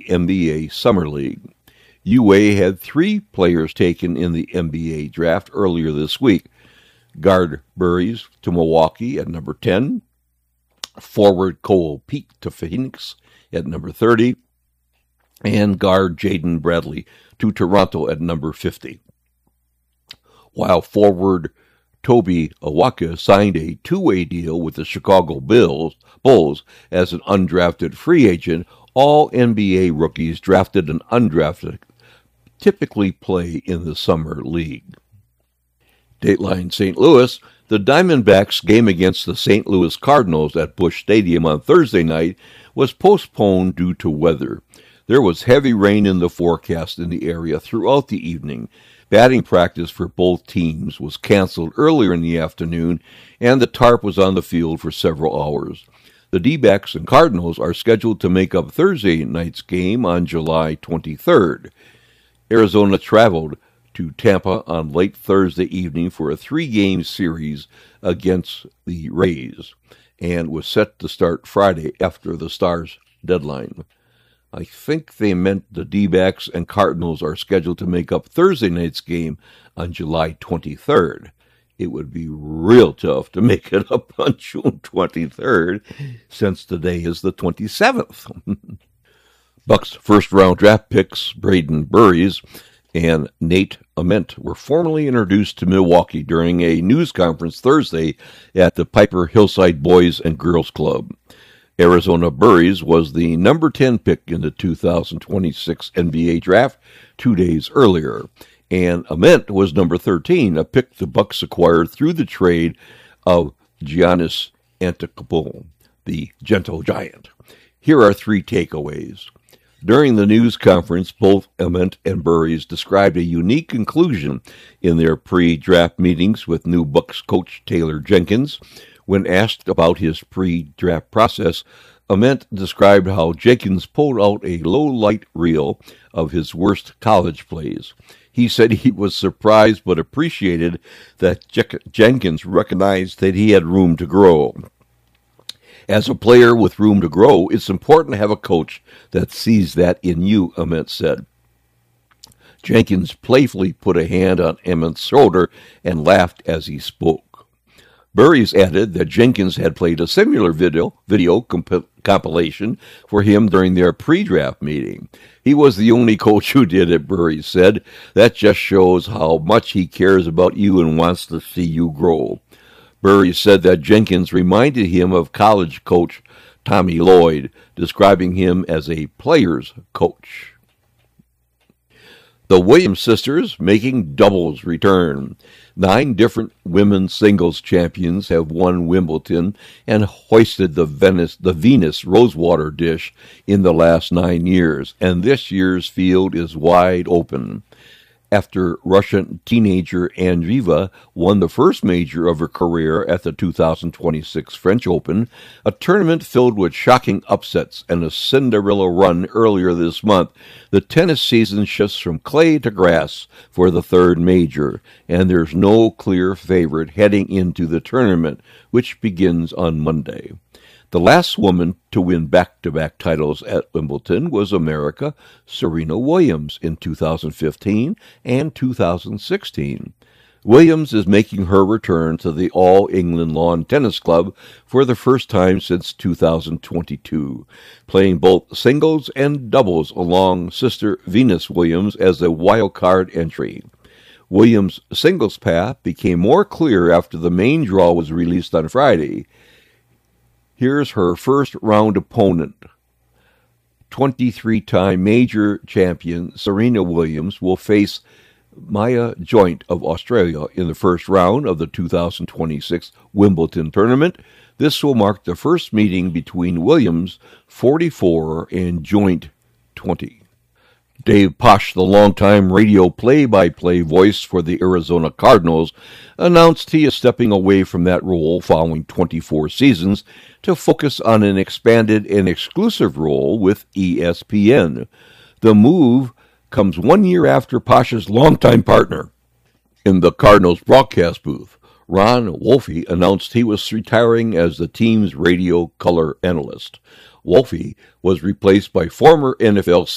NBA Summer League. UA had 3 players taken in the NBA draft earlier this week. Guard Burries to Milwaukee at number 10. Forward Cole Peak to Phoenix at number 30. And guard Jaden Bradley to Toronto at number 50. While forward Toby Awaka signed a 2-way deal with the Chicago Bulls as an undrafted free agent, all NBA rookies drafted and undrafted typically play in the Summer League. Dateline St. Louis, the Diamondbacks' game against the St. Louis Cardinals at Busch Stadium on Thursday night was postponed due to weather. There was heavy rain in the forecast in the area throughout the evening. Batting practice for both teams was canceled earlier in the afternoon, and the tarp was on the field for several hours. The D-backs and Cardinals are scheduled to make up Thursday night's game on July 23rd. Arizona traveled to Tampa on late Thursday evening for a 3-game series against the Rays and was set to start Friday after the Stars' deadline. I think they meant the D-backs and Cardinals are scheduled to make up Thursday night's game on July 23rd. It would be real tough to make it up on June 23rd, since today is the 27th. Bucks first-round draft picks Braden Burries and Nate Ament were formally introduced to Milwaukee during a news conference Thursday at the Piper Hillside Boys and Girls Club. Arizona Burries was the number 10 pick in the 2026 NBA draft 2 days earlier, and Ament was number 13, a pick the Bucks acquired through the trade of Giannis Antetokounmpo, the Gentle Giant. Here are 3 takeaways. During the news conference, both Ament and Burries described a unique conclusion in their pre-draft meetings with new Bucks coach Taylor Jenkins. When asked about his pre-draft process, Ament described how Jenkins pulled out a low-light reel of his worst college plays. He said he was surprised but appreciated that Jenkins recognized that he had room to grow. As a player with room to grow, it's important to have a coach that sees that in you, Ament said. Jenkins playfully put a hand on Ament's shoulder and laughed as he spoke. Burries added that Jenkins had played a similar video compilation for him during their pre-draft meeting. He was the only coach who did it, Burries said. That just shows how much he cares about you and wants to see you grow. Burries said that Jenkins reminded him of college coach Tommy Lloyd, describing him as a player's coach. The Williams sisters making doubles return. 9 different women's singles champions have won Wimbledon and hoisted the Venus Rosewater dish in the last 9 years, and this year's field is wide open. After Russian teenager Andreeva won the first major of her career at the 2026 French Open, a tournament filled with shocking upsets and a Cinderella run earlier this month, the tennis season shifts from clay to grass for the 3rd major, and there's no clear favorite heading into the tournament, which begins on Monday. The last woman to win back-to-back titles at Wimbledon was America Serena Williams in 2015 and 2016. Williams is making her return to the All England Lawn Tennis Club for the first time since 2022, playing both singles and doubles along sister Venus Williams as a wild-card entry. Williams' singles path became more clear after the main draw was released on Friday. Here's her first-round opponent. 23-time major champion Serena Williams will face Maya Joint of Australia in the first round of the 2026 Wimbledon tournament. This will mark the first meeting between Williams, 44, and Joint, 20. Dave Pasch, the longtime radio play-by-play voice for the Arizona Cardinals, announced he is stepping away from that role following 24 seasons to focus on an expanded and exclusive role with ESPN. The move comes 1 year after Pasch's longtime partner in the Cardinals broadcast booth, Ron Wolfe, announced he was retiring as the team's radio color analyst. Wolfe was replaced by former NFL